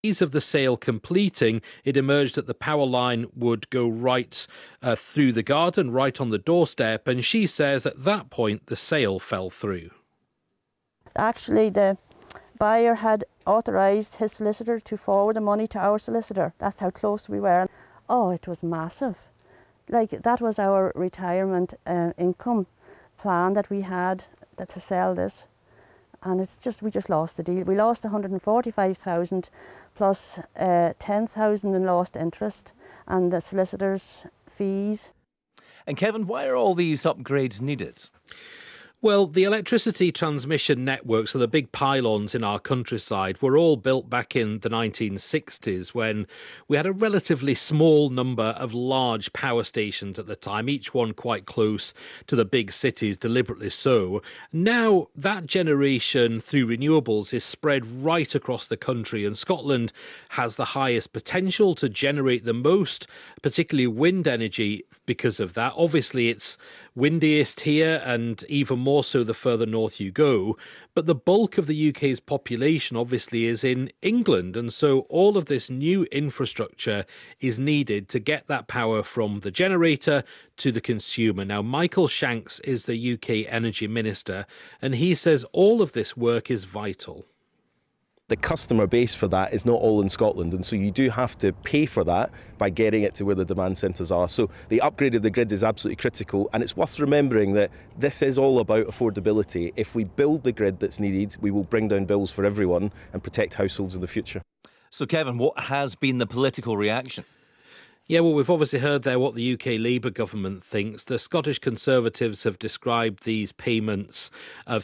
of the sale completing, it emerged that the power line would go right through the garden, right on the doorstep, and she says at that point the sale fell through. Actually, the buyer had authorised his solicitor to forward the money to our solicitor. That's how close we were. Oh, it was massive. Like, that was our retirement income plan that we had to sell this. And we just lost the deal. We lost 145,000 plus 10,000 in lost interest and the solicitors' fees. And Kevin, why are all these upgrades needed? Well, the electricity transmission networks, so the big pylons in our countryside, were all built back in the 1960s when we had a relatively small number of large power stations at the time, each one quite close to the big cities, deliberately so. Now that generation through renewables is spread right across the country, and Scotland has the highest potential to generate the most, particularly wind energy, because of that. Obviously, it's windiest here and even more so the further north you go. But the bulk of the UK's population obviously is in England. And so all of this new infrastructure is needed to get that power from the generator to the consumer. Now, Michael Shanks is the UK Energy Minister, and he says all of this work is vital. The customer base for that is not all in Scotland, and so you do have to pay for that by getting it to where the demand centres are. So the upgrade of the grid is absolutely critical, and it's worth remembering that this is all about affordability. If we build the grid that's needed, we will bring down bills for everyone and protect households in the future. So, Kevin, what has been the political reaction? Yeah, well, we've obviously heard there what the UK Labour government thinks. The Scottish Conservatives have described these payments of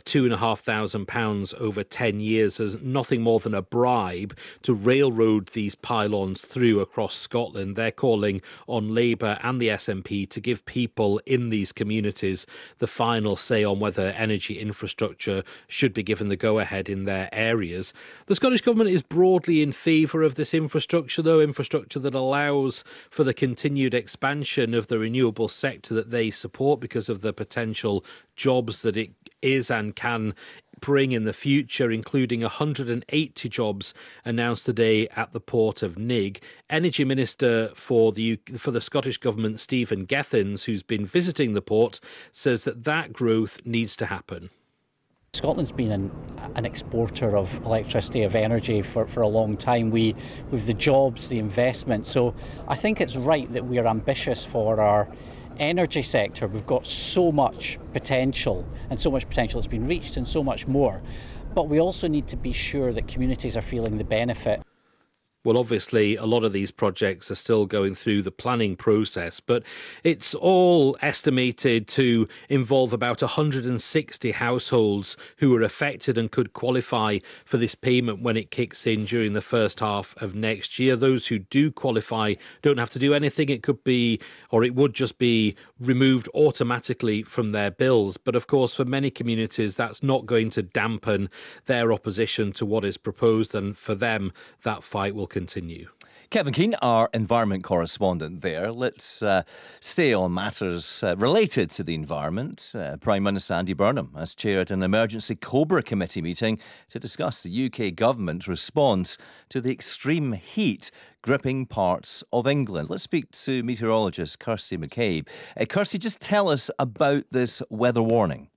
£2,500 over 10 years as nothing more than a bribe to railroad these pylons through across Scotland. They're calling on Labour and the SNP to give people in these communities the final say on whether energy infrastructure should be given the go-ahead in their areas. The Scottish Government is broadly in favour of this infrastructure, though, infrastructure that allows for the continued expansion of the renewable sector that they support because of the potential jobs that it is and can bring in the future, including 180 jobs announced today at the port of Nigg. Energy Minister for the Scottish Government, Stephen Gethins, who's been visiting the port, says that growth needs to happen. Scotland's been an exporter of electricity, of energy for a long time. We've the jobs, the investment. So I think it's right that we are ambitious for our energy sector. We've got so much potential, and so much potential has been reached, and so much more. But we also need to be sure that communities are feeling the benefit. Well, obviously, a lot of these projects are still going through the planning process, but it's all estimated to involve about 160 households who are affected and could qualify for this payment when it kicks in during the first half of next year. Those who do qualify don't have to do anything. It could be, or it would just be removed automatically from their bills. But of course, for many communities, that's not going to dampen their opposition to what is proposed. And for them, that fight will continue. Kevin Keane, our environment correspondent there. Let's stay on matters related to the environment. Prime Minister Andy Burnham has chaired an emergency Cobra Committee meeting to discuss the UK government's response to the extreme heat gripping parts of England. Let's speak to meteorologist Kirsty McCabe. Kirsty, just tell us about this weather warning.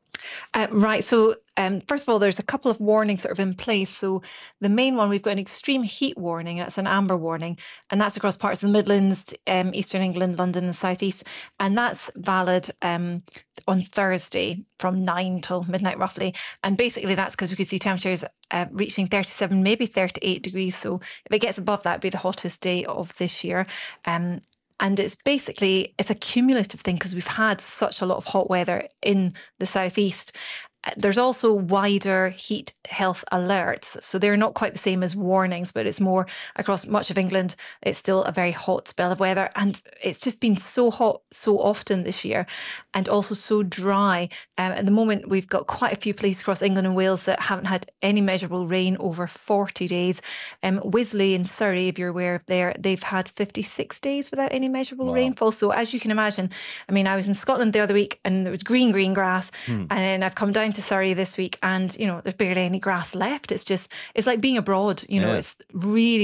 Right. So first of all, there's a couple of warnings sort of in place. So the main one, we've got an extreme heat warning, and it's an amber warning, and that's across parts of the Midlands, Eastern England, London and South East. And that's valid on Thursday from 9 till midnight roughly. And basically that's because we could see temperatures reaching 37, maybe 38 degrees. So if it gets above that, it'd be the hottest day of this year. And it's a cumulative thing because we've had such a lot of hot weather in the southeast. There's also wider heat health alerts. So they're not quite the same as warnings, but it's more across much of England. It's still a very hot spell of weather. And it's just been so hot so often this year and also so dry. At the moment, we've got quite a few places across England and Wales that haven't had any measurable rain over 40 days. Wisley in Surrey, if you're aware of there, they've had 56 days without any measurable rainfall. So as you can imagine, I mean, I was in Scotland the other week and there was green grass. And then I've come down to Surrey this week, and there's barely any grass left. It's like being abroad. It's really